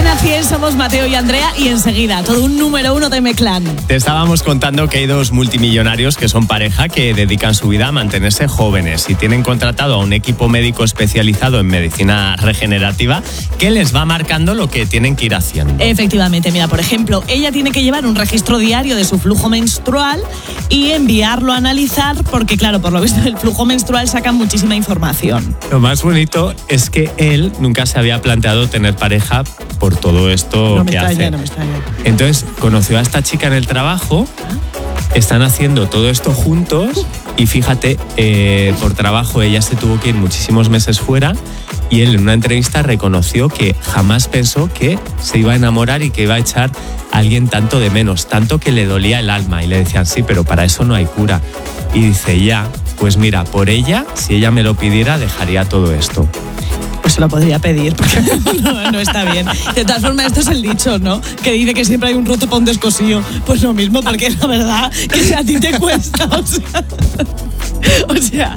Cadena 100, somos Mateo y Andrea y enseguida todo un número 1 de Meclán. Te estábamos contando que hay dos multimillonarios que son pareja que dedican su vida a mantenerse jóvenes y tienen contratado a un equipo médico especializado en medicina regenerativa que les va marcando lo que tienen que ir haciendo. Efectivamente, mira, por ejemplo, ella tiene que llevar un registro diario de su flujo menstrual y enviarlo a analizar porque, claro, por lo visto el flujo menstrual saca muchísima información. Lo más bonito es que él nunca se había planteado tener pareja por todo esto que hace. No me extraña. Entonces conoció a esta chica en el trabajo, están haciendo todo esto juntos y fíjate, por trabajo ella se tuvo que ir muchísimos meses fuera y él en una entrevista reconoció que jamás pensó que se iba a enamorar y que iba a echar a alguien tanto de menos, tanto que le dolía el alma y le decían sí, pero para eso no hay cura. Y dice ya, pues mira, por ella, si ella me lo pidiera, dejaría todo esto. Pues se lo podría pedir, porque no está bien. De todas formas, esto es el dicho, ¿no? Que dice que siempre hay un roto para un descosío. Pues lo mismo, porque la verdad que si a ti te cuesta, o sea,